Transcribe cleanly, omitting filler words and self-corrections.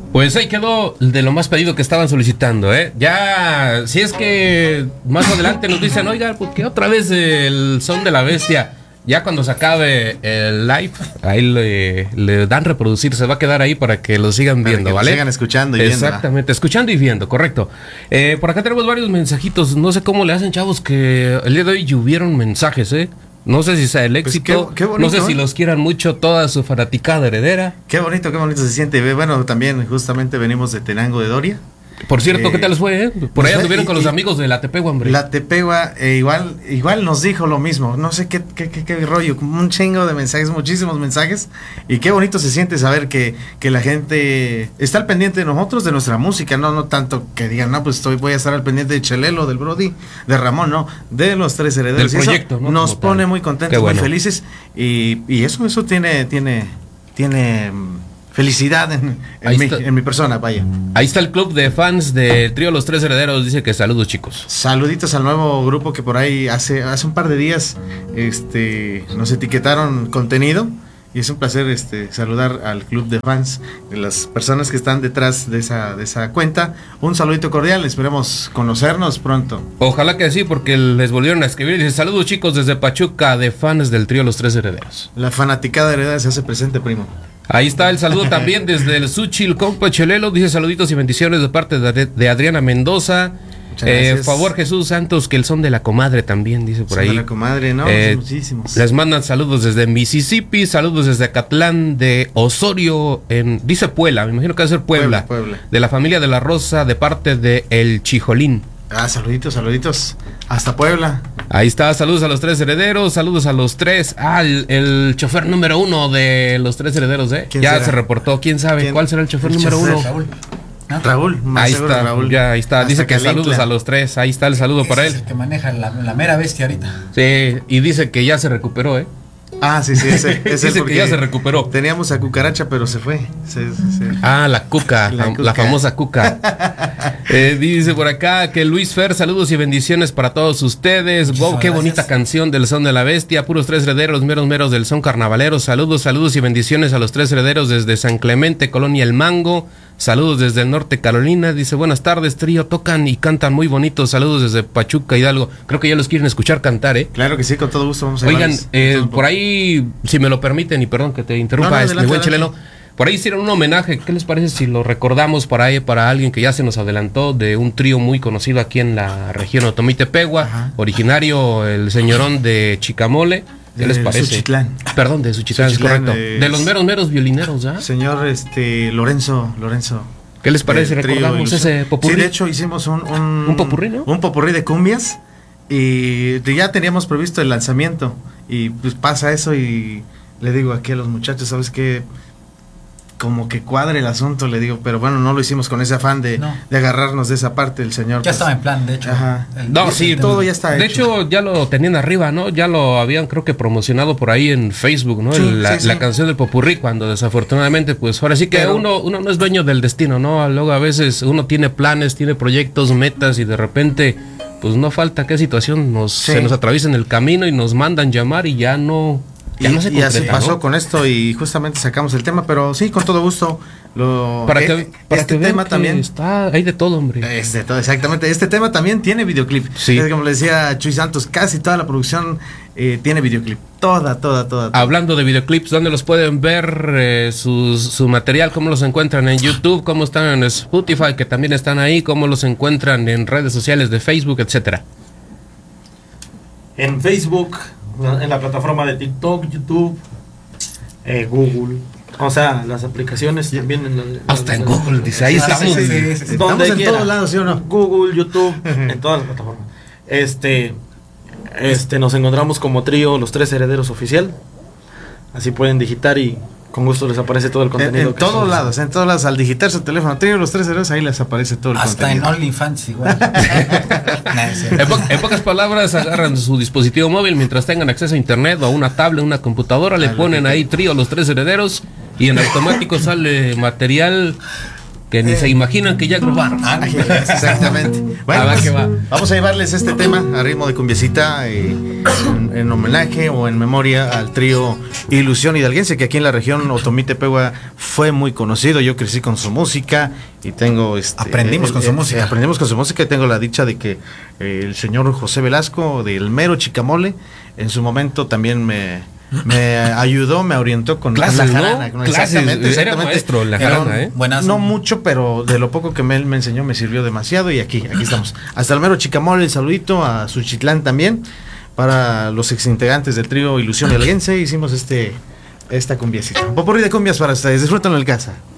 Pues ahí quedó de lo más pedido que estaban solicitando, ¿eh? Ya, si es que más adelante nos dicen, oiga, ¿por qué otra vez el son de la bestia? Ya cuando se acabe el live, ahí le dan reproducir, se va a quedar ahí para que lo sigan viendo, ¿vale? Lo sigan escuchando y viendo. Exactamente, escuchando y viendo, correcto. Por acá tenemos varios mensajitos, no sé cómo le hacen, chavos, que el día de hoy llovieron mensajes, ¿eh? No sé si sea el éxito, pues qué bonito, no sé si los quieran mucho toda su fanaticada heredera. Qué bonito se siente. Bueno, también justamente venimos de Tenango de Doria. Por cierto, ¿qué tal les fue? Por allá estuvieron con los amigos de la Tepegua, hombre. La Tepegua igual nos dijo lo mismo. No sé qué rollo, un chingo de mensajes, muchísimos mensajes. Y qué bonito se siente saber que la gente está al pendiente de nosotros, de nuestra música. No tanto que digan, no, pues voy a estar al pendiente de Chelelo, del Brody, de Ramón, no, de los tres herederos. Del proyecto, ¿no? Nos pone muy contentos, muy felices. Y eso tiene felicidad en mi persona, vaya. Ahí está el club de fans del trío Los Tres Herederos, dice que saludos, chicos. Saluditos al nuevo grupo que por ahí hace un par de días nos etiquetaron contenido. Y es un placer saludar al club de fans, de las personas que están detrás de esa cuenta. Un saludito cordial, esperemos conocernos pronto. Ojalá que sí, porque les volvieron a escribir. Dice, saludos chicos desde Pachuca, de fans del trío Los Tres Herederos. La fanaticada heredera se hace presente, primo. Ahí está el saludo también desde el Suchil, compa Chelelo. Dice saluditos y bendiciones de parte de Adriana Mendoza. Favor Jesús Santos, que el son de la comadre también, dice por ahí. De la comadre, ¿no? Muchísimos. Les mandan saludos desde Mississippi, saludos desde Acatlán de Osorio, dice Puebla, me imagino que va a ser Puebla. De la familia de la Rosa, de parte de El Chijolín. Saluditos. Hasta Puebla. Ahí está, saludos a los tres herederos, saludos a los tres. El chofer número 1 de los tres herederos, ya será? Se reportó, ¿quién sabe? ¿Cuál será el chofer número 1? Raúl, ahí está, Raúl. Ya ahí está, dice que saludos a los tres, ahí está el saludo para él. Es el que maneja la mera bestia ahorita. Sí, y dice que ya se recuperó, sí, ese dice que ya se recuperó. Teníamos a Cucaracha, pero se fue. La Cuca, la famosa Cuca. Dice por acá que Luis Fer, saludos y bendiciones para todos ustedes. Wow, qué bonita canción del son de la bestia. Puros tres herederos, meros del son carnavalero. Saludos y bendiciones a los tres herederos desde San Clemente, Colonia El Mango. Saludos desde el norte Carolina. Dice, buenas tardes, trío, tocan y cantan muy bonitos. Saludos desde Pachuca, Hidalgo. Creo que ya los quieren escuchar cantar, Claro que sí, con todo gusto vamos a Oigan, por ahí, si me lo permiten, y perdón que te interrumpa, mi buen Cheleno, por ahí hicieron un homenaje. ¿Qué les parece si lo recordamos para alguien que ya se nos adelantó, de un trío muy conocido aquí en la región Otomí-Tepegua, originario el señorón de Chicamole? ¿Qué les parece? Suchitlán. Perdón, de Suchitlán, es correcto. De los meros violineros, Señor Lorenzo. ¿Qué les parece? ¿Recordamos ese popurrí? Sí, de hecho hicimos un popurrí, ¿no? Un popurrí de cumbias. Y ya teníamos previsto el lanzamiento. Y pues pasa eso y le digo aquí a los muchachos, ¿sabes qué? Como que cuadre el asunto, le digo, pero bueno, no lo hicimos con ese afán de agarrarnos de esa parte del señor. Ya estaba en plan, de hecho. Todo ya está hecho. De hecho, ya lo tenían arriba, ¿no? Ya lo habían, creo que, promocionado por ahí en Facebook, ¿no? La canción del popurrí, cuando desafortunadamente, pues ahora sí que uno no es dueño del destino, ¿no? Luego a veces uno tiene planes, tiene proyectos, metas, y de repente, pues no falta qué situación se nos atraviesa en el camino y nos mandan llamar y ya no... Y así pasó con esto y justamente sacamos el tema, pero sí, con todo gusto. Este tema también hay de todo, hombre. Es de todo, exactamente. Este tema también tiene videoclip. Sí. Como le decía Chuy Santos, casi toda la producción tiene videoclip. Toda. Hablando de videoclips, ¿dónde los pueden ver? Su material, ¿cómo los encuentran en YouTube? ¿Cómo están en Spotify? Que también están ahí. ¿Cómo los encuentran en redes sociales de Facebook, etcétera? En Facebook, en la plataforma de TikTok, YouTube, Google, o sea, las aplicaciones también en Google, dice, ahí estamos. Estamos en todos lados, ¿sí o no? Google, YouTube, en todas las plataformas. Nos encontramos como trío Los Tres Herederos Oficial. Así pueden digitar y con gusto les aparece todo el contenido. En todos lados, al digitar su teléfono, trío Los Tres Herederos, ahí les aparece todo el contenido. Hasta en OnlyFans igual. En pocas palabras, agarran su dispositivo móvil mientras tengan acceso a internet o a una tablet, una computadora, le ponen ahí trío Los Tres Herederos y en automático sale material que ni se imaginan que ya grabaron. Exactamente. Bueno, A ver pues, qué va. vamos a llevarles este tema a ritmo de cumbiecita en homenaje o en memoria al trío Ilusión Hidalguense, que aquí en la región Otomí-Tepehua fue muy conocido. Yo crecí con su música y tengo Aprendimos con su música. Aprendimos con su música y tengo la dicha de que el señor José Velasco del mero Chicamole en su momento también me ayudó, me orientó con Clases, la ¿no? jarana. Clases, era maestro en la jarana, ¿eh? Buenazo. No mucho, pero de lo poco que él me enseñó me sirvió demasiado y aquí estamos. Hasta el mero Chicamole, el saludito a Suchitlán también. Para los exintegrantes del trío Ilusión Hidalguense hicimos esta cumbiecita. Un popurrí de cumbias para ustedes, disfrútenlo en casa.